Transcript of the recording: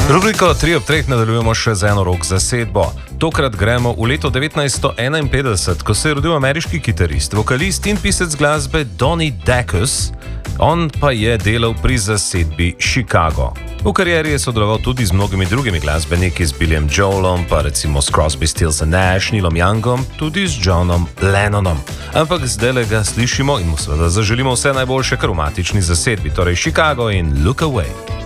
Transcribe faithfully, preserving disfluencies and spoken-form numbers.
Rubriko tri ob treh nadaljujemo še z eno rock zasedbo. Tokrat gremo v leto devetnajststo enainpetdeset, ko se je rodil ameriški kitarist, vokalist in pisec glasbe Donnie Dacus, on pa je delal pri zasedbi Chicago. V karieri je sodeloval tudi z mnogimi drugimi glasbeniki, z Billyjem Joelom, pa recimo s Crosby, Stills and Nash, Neilom Youngom, tudi z Johnom Lennonom. Ampak zdaj ga slišimo in mu seveda zaželimo vse najboljše kar v matični zasedbi, torej Chicago in Look Away.